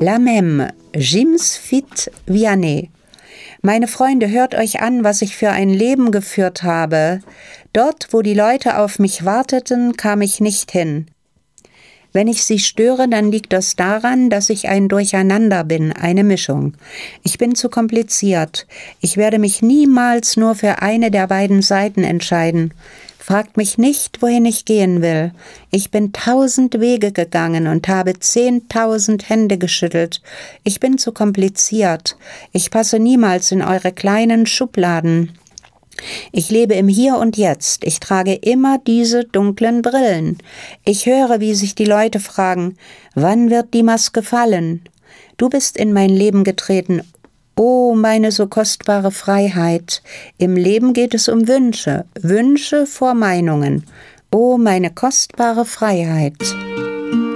La même, Jims fit Vianney. Meine Freunde, hört euch an, was ich für ein Leben geführt habe. Dort, wo die Leute auf mich warteten, kam ich nicht hin. Wenn ich sie störe, dann liegt das daran, dass ich ein Durcheinander bin, eine Mischung. Ich bin zu kompliziert. Ich werde mich niemals nur für eine der beiden Seiten entscheiden. Fragt mich nicht, wohin ich gehen will. Ich bin 1000 Wege gegangen und habe 10.000 Hände geschüttelt. Ich bin zu kompliziert. Ich passe niemals in eure kleinen Schubladen. Ich lebe im Hier und Jetzt. Ich trage immer diese dunklen Brillen. Ich höre, wie sich die Leute fragen, wann wird die Maske fallen? Du bist in mein Leben getreten. Oh, meine so kostbare Freiheit. Im Leben geht es um Wünsche, Wünsche vor Meinungen. Oh, meine kostbare Freiheit.